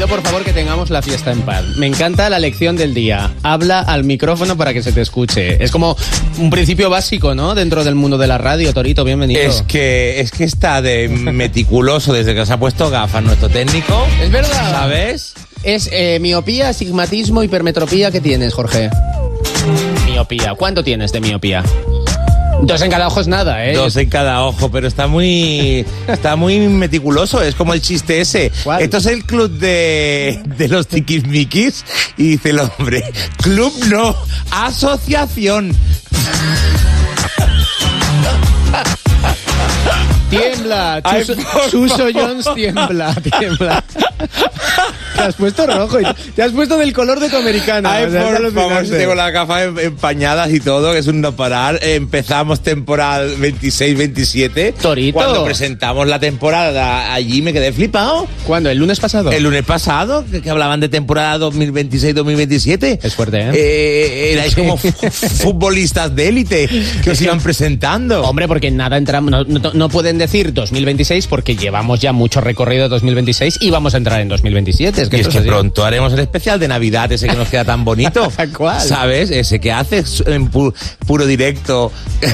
pido por favor que tengamos la fiesta en paz. Me encanta la lección del día. Habla al micrófono para que se te escuche. Es como un principio básico, ¿no? Dentro del mundo de la radio. Torito, bienvenido. Es que está de meticuloso desde que se ha puesto gafas nuestro técnico. Es verdad. ¿Sabes? Es miopía, astigmatismo, hipermetropía. ¿Qué tienes, Jorge? Miopía. ¿Cuánto tienes de miopía? 2 en cada ojo es nada, ¿eh? 2 en cada ojo, pero está muy meticuloso. Es como el chiste ese. ¿Cuál? Esto es el club de los tiquismiquis. Y dice el hombre, club no, asociación. Tiembla, Chuso Jones tiembla. Te has puesto rojo, te has puesto del color de tu americano. Ay, o sea, por favor, tengo las gafas empañadas y todo, que es un no parar. Empezamos temporada 26-27. Torito. Cuando presentamos la temporada allí me quedé flipado. ¿Cuándo? ¿El lunes pasado? El lunes pasado, que hablaban de temporada 2026-2027. Es fuerte, ¿eh? Erais como futbolistas de élite que os iban presentando. Hombre, porque nada entramos, no pueden decir 2026 porque llevamos ya mucho recorrido de 2026 y vamos a entrar en 2027. Y es que pronto haremos el especial de Navidad, ese que nos queda tan bonito. ¿Cuál? ¿Sabes? Ese que haces en puro directo.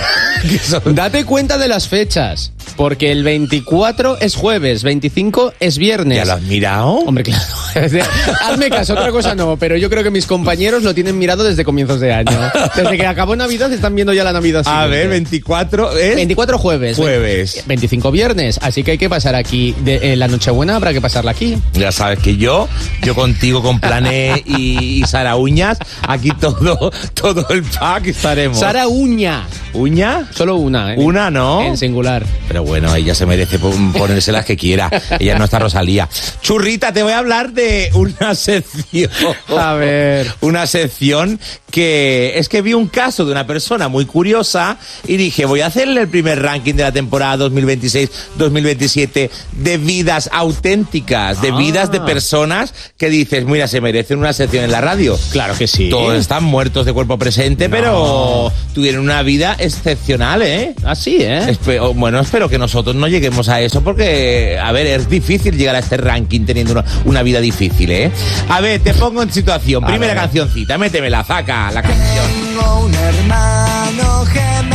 Date cuenta de las fechas, porque el 24 es jueves, 25 es viernes. ¿Ya lo has mirado? Hombre, claro. Hazme caso, otra cosa no, pero yo creo que mis compañeros lo tienen mirado desde comienzos de año. Desde que acabó Navidad están viendo ya la Navidad siguiente. A ver, 24 es... 24 jueves. Jueves. 25 viernes, así que hay que pasar aquí. La Nochebuena habrá que pasarla aquí. Ya sabes que yo contigo con Plané y Sara Uñas, aquí todo el pack estaremos. Sara Uña. ¿Uña? Solo una, ¿eh? Una, ¿no? En singular. Pero bueno, ella se merece ponerse las que quiera. Ella no está Rosalía. Churrita, te voy a hablar de una sección. A ver. Una sección que es que vi un caso de una persona muy curiosa y dije, voy a hacerle el primer ranking de la temporada 2026-2027 de vidas auténticas, de vidas de personas que dices, mira, se merecen una sección en la radio. Claro que sí. Todos están muertos de cuerpo presente, No. Pero tuvieron una vida excepcional, ¿eh? Así, ¿eh? Bueno, espero que nosotros no lleguemos a eso porque, a ver, es difícil llegar a este ranking teniendo una vida difícil, ¿eh? A ver, te pongo en situación. Primera cancioncita, métemela, Zaca, la canción. Tengo un hermano gemelo.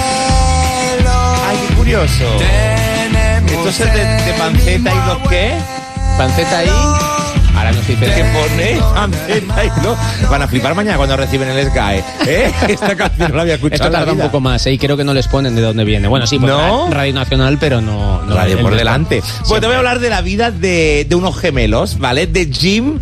Ay, qué curioso. ¿Esto es de Panceta y los qué? Panceta ahí. Ahora nos dice ¿Qué pone? Panceta y los... Van a flipar mañana cuando reciben el SGAE, ¿eh? Esta canción no la había escuchado. Esto en la tarda un vida. poco más, ¿eh? Y creo que no les ponen de dónde viene. Bueno, sí, por ¿No? Radio Nacional, pero no Radio por el- delante. Pues te voy a hablar de la vida de unos gemelos, ¿vale? De Jim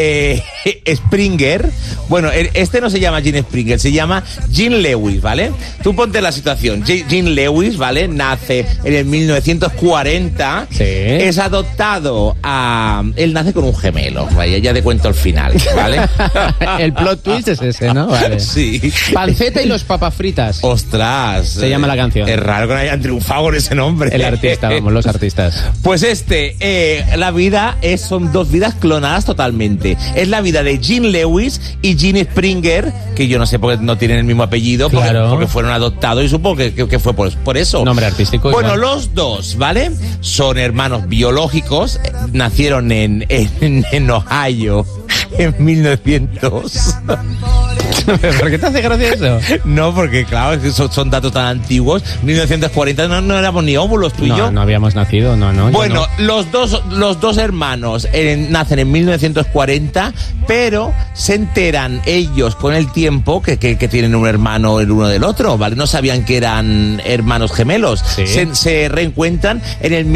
Springer. Bueno, este no se llama Jim Springer, se llama Jim Lewis, ¿vale? Tú ponte la situación. Jim Lewis, ¿vale? Nace en el 1940. Sí. Es adoptado a... Él nace con un gemelo, vaya, ya te cuento el final, ¿vale? El plot twist es ese, ¿no? Vale. Sí. Panceta y los papas fritas. Ostras. Se llama la canción. Es raro que no hayan triunfado con ese nombre. El artista, vamos, los artistas. Pues la vida son 2 vidas clonadas totalmente. Es la vida de Jim Lewis y Jim Springer, que yo no sé por qué no tienen el mismo apellido, Claro. porque fueron adoptados y supongo que fue por eso. Nombre artístico. Bueno, igual. los dos, ¿vale? Son hermanos biológicos, nacieron en Ohio en 1900. ¿Por qué te hace gracia eso? No, porque claro, es que son datos tan antiguos. 1940 no éramos ni óvulos tú y yo. No habíamos nacido, no. yo Bueno, no. los dos hermanos nacen en 1940, pero se enteran ellos con el tiempo que tienen un hermano el uno del otro, ¿vale? No sabían que eran hermanos gemelos. Sí. Se reencuentran en el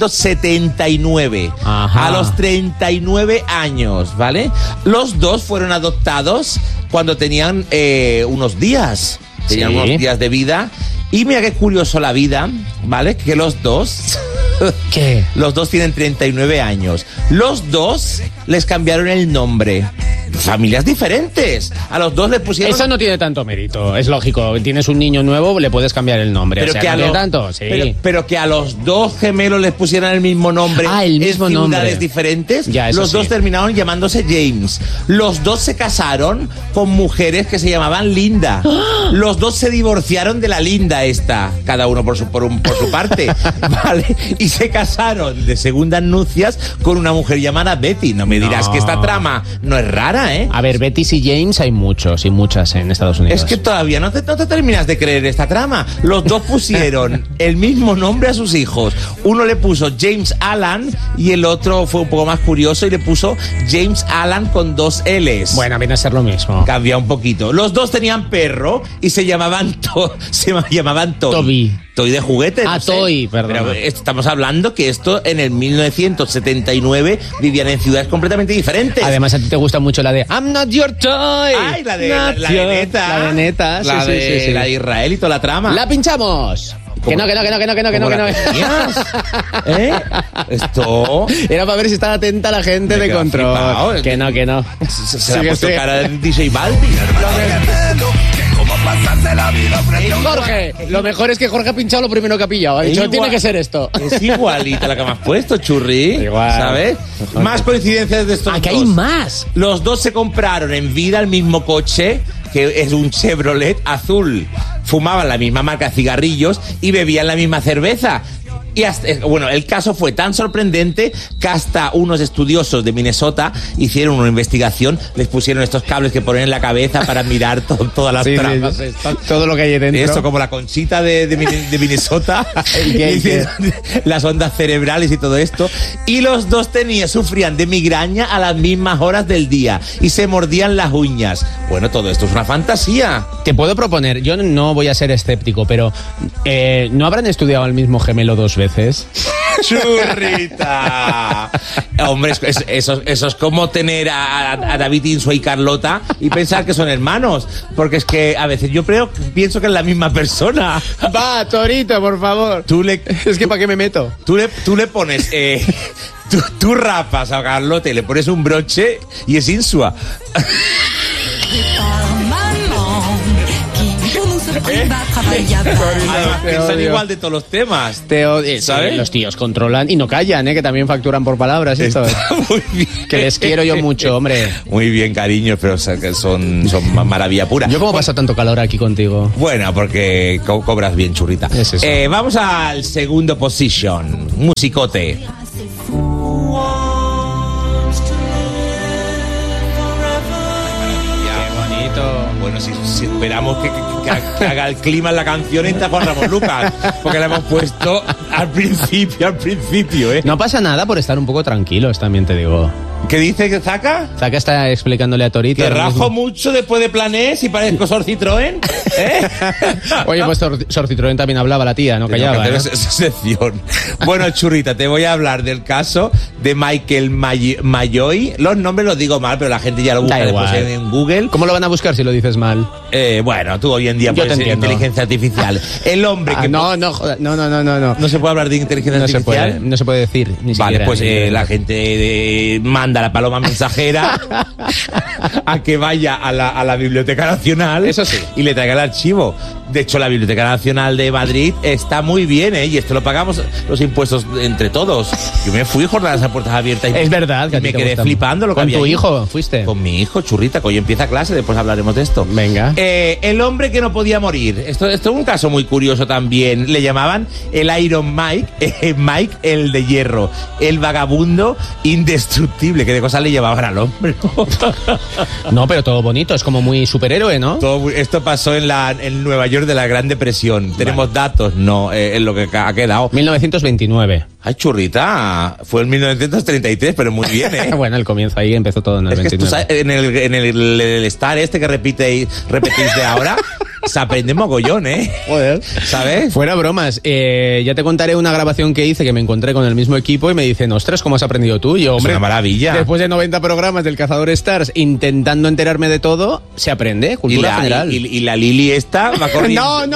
1979, Ajá. a los 39 años, ¿vale? Los dos fueron adoptados cuando tenían unos días. Tenían Sí. unos días de vida. Y mira qué curioso la vida, ¿vale? Que los dos... ¿Qué? Los dos tienen 39 años. Los dos les cambiaron el nombre. familias diferentes. A los dos les pusieron... Eso no tiene tanto mérito, es lógico. Tienes un niño nuevo, le puedes cambiar el nombre. Pero o sea, que no a tiene los, tanto, sí. pero que a los dos gemelos les pusieran el mismo nombre el mismo en ciudades nombre. diferentes, Ya, eso los dos sí. terminaron llamándose James. Los dos se casaron con mujeres que se llamaban Linda. Los dos se divorciaron de la Linda esta, cada uno por su parte, ¿vale? Y se casaron de segundas nupcias con una mujer llamada Betty. No me dirás No. que esta trama no es rara, ¿eh? A ver, Betty y James hay muchos y muchas en Estados Unidos. Es que todavía no te terminas de creer esta trama. Los dos pusieron el mismo nombre a sus hijos. Uno le puso James Alan y el otro fue un poco más curioso y le puso James Alan con 2 L's. Bueno, viene a ser lo mismo. Cambia un poquito. Los dos tenían perro y se llamaban Toby. Toy de juguete. Ah, no sé. Toy, perdón. Pero estamos hablando que esto en el 1979 vivían en ciudades completamente diferentes. Además, a ti te gusta mucho la de I'm not your toy. Ay, la de Not la de your- Neta. La de Neta, La sí, de, sí, sí. la de Israel y toda la trama. ¡La pinchamos! Que no. ¿Cómo la tenías? ¿Eh? Esto... Era para ver si estaba atenta la gente Me de queda control. flipado. Que no. Se le ha que puesto sí. cara de DJ Balbi. Jorge, lo mejor es que Jorge ha pinchado lo primero que ha pillado. Ha dicho, Igual- tiene que ser esto. Es igualita la que me has puesto, churri. Igual. ¿Sabes? Más coincidencias de estos Aquí dos. hay más. Los dos se compraron en vida el mismo coche, que es un Chevrolet azul. Fumaban la misma marca de cigarrillos y bebían la misma cerveza. Y bueno, el caso fue tan sorprendente que hasta unos estudiosos de Minnesota hicieron una investigación, les pusieron estos cables que ponen en la cabeza para mirar todas las Sí, tramas. todo lo que hay dentro. Eso, como la conchita de Minnesota, ¿Qué? hicieron las ondas cerebrales y todo esto. Y los dos sufrían de migraña a las mismas horas del día y se mordían las uñas. Bueno, todo esto es una fantasía. Te puedo proponer, yo no voy a ser escéptico, pero ¿no habrán estudiado al mismo gemelo 2 veces? ¡Churrita! Hombre, eso es como tener a David Insua y Carlota y pensar que son hermanos. Porque es que a veces yo pienso que es la misma persona. Va, Torito, por favor. Es que ¿para qué me meto? Tú le pones... Tú rapas a Carlota y le pones un broche y es Insua. Además, Te piensan odio. igual de todos los temas. Te odio. ¿Sabes? Sí, los tíos controlan y no callan, que también facturan por palabras. Esto. Está muy bien. Que les quiero yo mucho, hombre. Muy bien, cariño, pero o sea, que son maravilla pura. Yo cómo paso tanto calor aquí contigo. Bueno, porque cobras bien, churrita. Es eso. Vamos al segundo position. Musicote. Qué bonito. Bueno, si esperamos que haga el clima en la canción, entra Juan Ramón Lucas. Porque la hemos puesto al principio, ¿eh? No pasa nada por estar un poco tranquilos, también te digo. ¿Qué dice Zaka? Zaka está explicándole a Torito. Que ahora rajo mismo. mucho después de Planés y parezco Sor Citroën, ¿eh? Oye, pues Sor Citroën también hablaba la tía, no Tengo que callaba. hacer ¿eh? esa sección. Bueno, churrita, te voy a hablar del caso de Michael Mayoy. Los nombres los digo mal, pero la gente ya lo busca Da después igual. en Google. ¿Cómo lo van a buscar si lo dices mal? Bueno, tú hoy en día Yo puedes te ser entiendo. inteligencia artificial. El hombre que... No, joda, no. ¿No se puede hablar de inteligencia No se artificial? puede, no se puede decir. Ni Vale, siquiera. pues la gente manda a la paloma mensajera a que vaya a la Biblioteca Nacional. Eso sí. Y le traiga el archivo. De hecho, la Biblioteca Nacional de Madrid está muy bien, ¿eh? Y esto lo pagamos los impuestos entre todos. Yo me fui jornadas a puertas abiertas. Es verdad que Y a ti me te quedé gusta. flipando lo que ¿Con había tu ahí. hijo fuiste? Con mi hijo, churrita, que hoy empieza clase, después hablaremos de esto. Venga. El hombre que no podía morir. Esto es un caso muy curioso también. Le llamaban el Iron Mike, Mike el de hierro, el vagabundo indestructible. ¿Qué de cosas le llevaban al hombre? No, pero todo bonito, es como muy superhéroe, ¿no? Esto pasó en Nueva York de la Gran Depresión. ¿Tenemos datos? No, es lo que ha quedado. 1929. Ay, churrita, fue en 1933, pero muy bien, ¿eh? Bueno, el comienzo ahí empezó todo en el Es que 29. tú sabes, en el Star este que repetís de ahora, se aprende mogollón, ¿eh? Joder. ¿Sabes? Fuera bromas, ya te contaré una grabación que hice que me encontré con el mismo equipo y me dicen, ostras, ¿cómo has aprendido tú? Y yo, hombre, una maravilla. Después de 90 programas del Cazador Stars intentando enterarme de todo, se aprende, cultura general. Y la Lili esta va corriendo.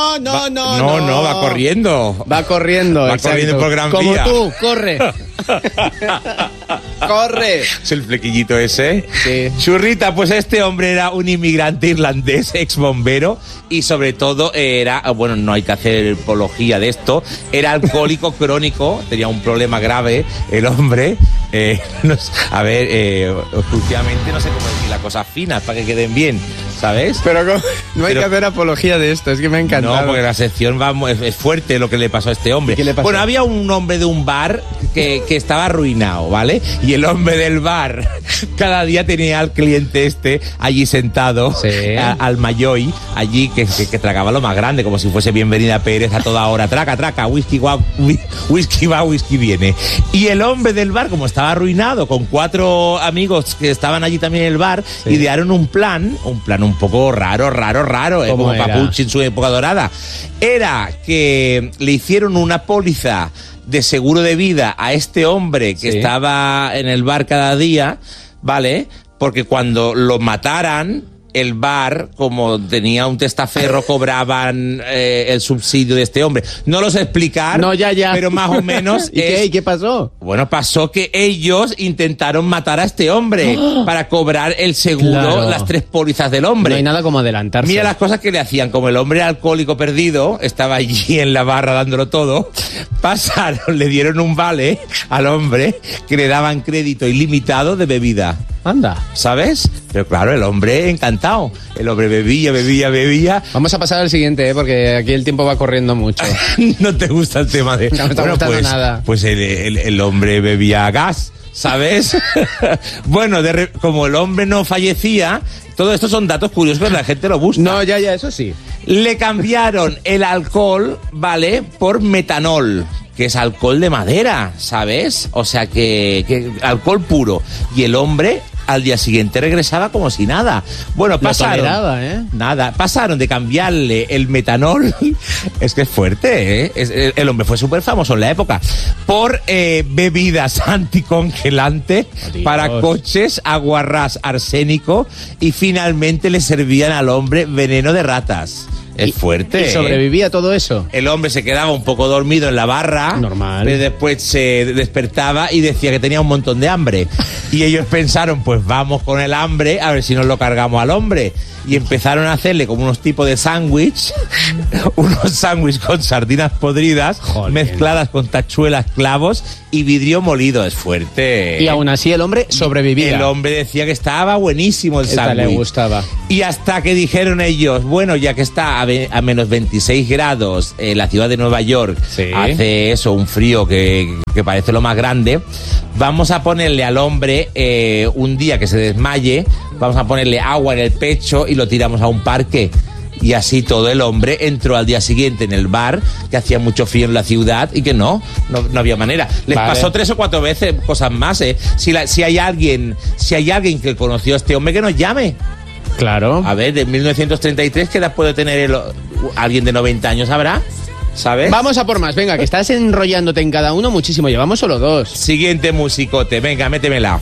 No, va corriendo. Va corriendo, Va exacto. corriendo por Gran Como Vía. tú, corre. ¡Corre! Es el flequillito ese. Sí. Churrita, pues este hombre era un inmigrante irlandés, ex bombero, y sobre todo era, bueno, no hay que hacer apología de esto, era alcohólico crónico, tenía un problema grave el hombre. Últimamente no sé cómo decir las cosas finas para que queden bien, ¿sabes? Pero no hay que hacer apología de esto, es que me ha encantado. No, porque la sección es fuerte lo que le pasó a este hombre. ¿Qué le pasó? Bueno, había un hombre de un bar que estaba arruinado, ¿vale? Y el hombre del bar cada día tenía al cliente allí sentado, sí, al Mayoy, allí que tragaba lo más grande, como si fuese Bienvenida Pérez a toda hora. Traca, whisky va, whisky viene. Y el hombre del bar, como estaba arruinado, con 4 amigos que estaban allí también en el bar, sí, idearon un plan un poco raro, como Papuchi en su época dorada. Era que le hicieron una póliza de seguro de vida a este hombre que sí, estaba en el bar cada día, ¿vale? Porque cuando lo mataran, el bar, como tenía un testaferro, cobraban el subsidio de este hombre. No lo sé explicar, no, ya. Pero más o menos... ¿Y qué pasó? Bueno, pasó que ellos intentaron matar a este hombre para cobrar el seguro, claro, las 3 pólizas del hombre. No hay nada como adelantarse. Mira las cosas que le hacían. Como el hombre alcohólico perdido, estaba allí en la barra dándolo todo, le dieron un vale al hombre que le daban crédito ilimitado de bebida. Anda. ¿Sabes? Pero claro, el hombre encantado. El hombre bebía. Vamos a pasar al siguiente, porque aquí el tiempo va corriendo mucho. No te gusta el tema de... No me está gustando nada. Pues el hombre bebía gas, ¿sabes? Bueno, como el hombre no fallecía... Todo esto son datos curiosos que la gente lo busca. No, ya, eso sí. Le cambiaron el alcohol, ¿vale?, por metanol, que es alcohol de madera, ¿sabes? O sea, que alcohol puro. Y el hombre al día siguiente regresaba como si nada. Bueno, pasaron de cambiarle el metanol, es que es fuerte, ¿eh? El hombre fue súper famoso en la época, por bebidas anticongelantes para coches, aguarrás, arsénico, y finalmente le servían al hombre veneno de ratas. Es fuerte. ¿Y sobrevivía todo eso? El hombre se quedaba un poco dormido en la barra. Normal. Pero después se despertaba y decía que tenía un montón de hambre. Y ellos pensaron, pues vamos con el hambre, a ver si nos lo cargamos al hombre. Y empezaron a hacerle como unos tipos de sándwich, unos sándwiches con sardinas podridas, joder, mezcladas con tachuelas, clavos y vidrio molido. Es fuerte. Y aún así el hombre sobrevivía. El hombre decía que estaba buenísimo el sándwich. Le gustaba. Y hasta que dijeron ellos, bueno, ya que está a menos 26 grados en la ciudad de Nueva York, sí, hace eso, un frío que parece lo más grande, vamos a ponerle al hombre un día que se desmaye, vamos a ponerle agua en el pecho y lo tiramos a un parque. Y así todo el hombre entró al día siguiente en el bar, que hacía mucho frío en la ciudad y que no había manera. Les pasó 3 o 4 veces cosas más, ¿eh? Si hay alguien que conoció a este hombre, que nos llame. Claro. A ver, de 1933, ¿qué edad puede tener alguien de 90 años habrá? ¿Sabes? Vamos a por más, venga, que estás enrollándote en cada uno muchísimo, llevamos solo 2. Siguiente musicote, venga, métemela.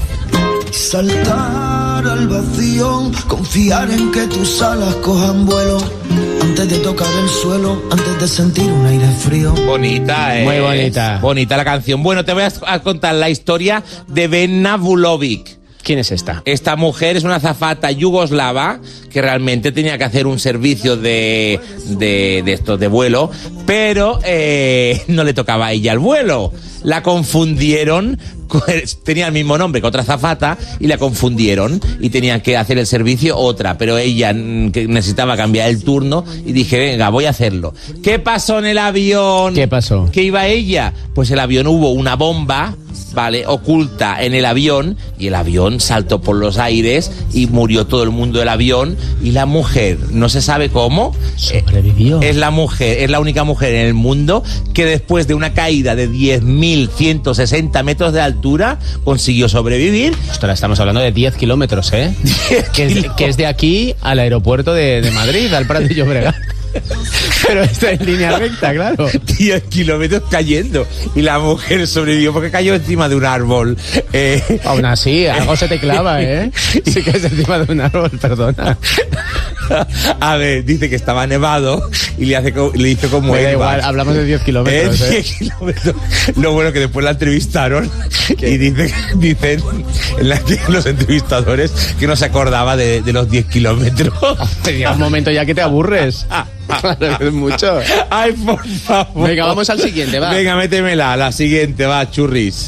Saltar al vacío, confiar en que tus alas cojan vuelo, antes de tocar el suelo, antes de sentir un aire frío. Bonita, Muy bonita. Bonita la canción. Bueno, te voy a contar la historia de Venna Vulovic. ¿Quién es esta? Esta mujer es una azafata yugoslava que realmente tenía que hacer un servicio de vuelo, pero no le tocaba a ella el vuelo. La confundieron, tenía el mismo nombre que otra azafata y la confundieron y tenían que hacer el servicio otra, pero ella que necesitaba cambiar el turno y dije, venga, voy a hacerlo. ¿Qué pasó en el avión? ¿Qué pasó? ¿Qué iba ella? Pues el avión hubo una bomba, ¿vale?, oculta en el avión, y el avión saltó por los aires y murió todo el mundo del avión, y la mujer, no se sabe cómo, sobrevivió. Es la única mujer en el mundo que después de una caída de 10.160 metros de altura consiguió sobrevivir. Ostras, estamos hablando de 10 kilómetros, ¿eh? Que es de aquí al aeropuerto de Madrid, al Prat de Llobregat. Pero está en línea recta, claro. 10 kilómetros cayendo. Y la mujer sobrevivió porque cayó encima de un árbol. Aún así, algo se te clava, ¿eh? Sí que es encima de un árbol, perdona. A ver, dice que estaba nevado y le hizo como Me da airbag. igual, hablamos de 10 kilómetros, 10 kilómetros. Lo bueno que después la entrevistaron y dicen los entrevistadores que no se acordaba de los 10 kilómetros. Llega un momento ya que te aburres. Claro, es mucho. Ay, por favor. Venga, vamos al siguiente, va. Venga, métemela, la siguiente, va, churris.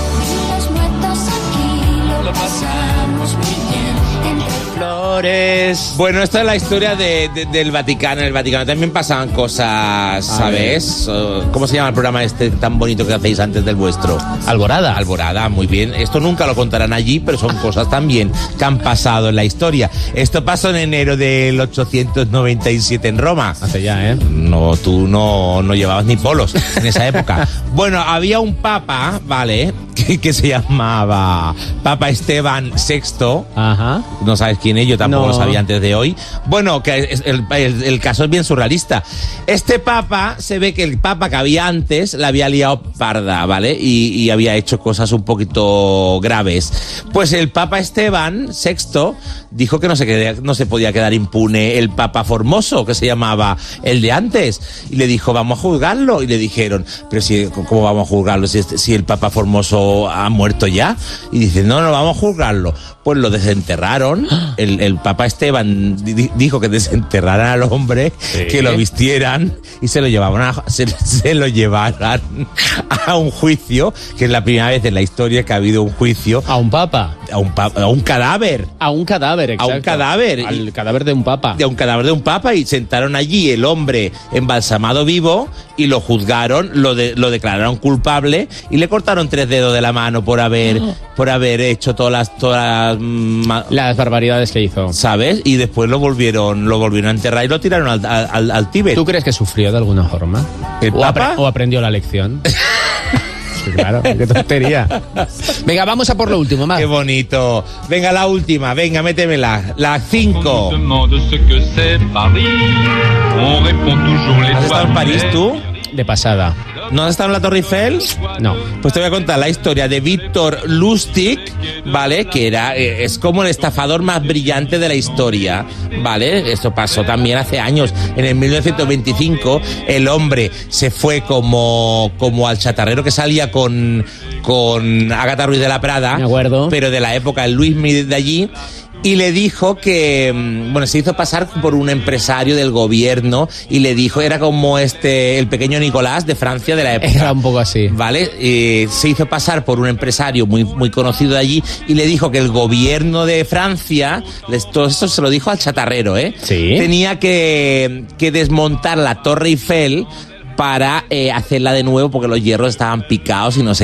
Flores. Bueno, esta es la historia del Vaticano. En el Vaticano también pasaban cosas, ¿sabes? ¿Cómo se llama el programa este tan bonito que hacéis antes del vuestro? Alborada. Alborada, muy bien. Esto nunca lo contarán allí, pero son cosas también que han pasado en la historia. Esto pasó en enero del 897 en Roma. Hace ya, ¿eh? No, tú no llevabas ni polos en esa época. Bueno, había un papa, ¿vale? Que se llamaba Papa Esteban VI. Ajá. No sabes quién es, yo tampoco No. lo sabía antes de hoy. Bueno, que el caso es bien surrealista. Este papa, se ve que el papa que había antes la había liado parda, ¿vale? Y había hecho cosas un poquito graves. Pues el Papa Esteban VI dijo que no se podía quedar impune el Papa Formoso, que se llamaba el de antes. Y le dijo, vamos a juzgarlo. Y le dijeron, pero ¿cómo vamos a juzgarlo si el Papa Formoso ha muerto ya? Y dice, no, vamos a juzgarlo. Pues lo desenterraron. El Papa Esteban dijo que desenterraran al hombre, ¿Sí? que lo vistieran y se lo llevaran a un juicio, que es la primera vez en la historia que ha habido un juicio A un papa. a un cadáver. A un cadáver, exacto. A un cadáver. Al cadáver de un papa. De un cadáver de un papa, y sentaron allí el hombre embalsamado vivo y lo juzgaron, lo declararon culpable y le cortaron 3 dedos de la mano por haber hecho todas Las barbaridades que hizo. ¿sabes? Y después lo volvieron a enterrar y lo tiraron al Tíbet. ¿Tú crees que sufrió de alguna forma? ¿El papa? ¿O aprendió la lección? Sí, claro, qué tontería. Venga, vamos a por lo último, más. Qué bonito. Venga, la última, venga, métemela. La 5. ¿Has estado en París tú? De pasada. ¿No has estado en la Torre Eiffel? No. Pues te voy a contar la historia de Víctor Lustig, ¿vale? Que es como el estafador más brillante de la historia, ¿vale? Esto pasó también hace años. En el 1925, el hombre se fue como al chatarrero que salía con Agatha Ruiz de la Prada. Me acuerdo. Pero de la época, el Louis Mille de allí. Y le dijo que, se hizo pasar por un empresario del gobierno y le dijo, era como el pequeño Nicolás de Francia de la época. Era un poco así. ¿Vale? Se hizo pasar por un empresario muy, muy conocido de allí y le dijo que el gobierno de Francia, todo esto se lo dijo al chatarrero, Sí. tenía que desmontar la Torre Eiffel para hacerla de nuevo porque los hierros estaban picados y no sé